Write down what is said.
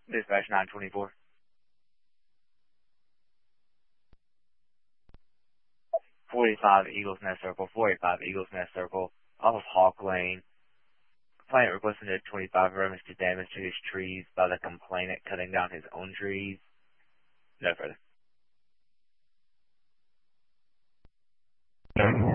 Dispatch 924. 45 Eagles Nest Circle, 485 Eagles Nest Circle, off of Hawk Lane. Complainant requesting a 25 reference to damage to his trees by the complainant cutting down his own trees. No further.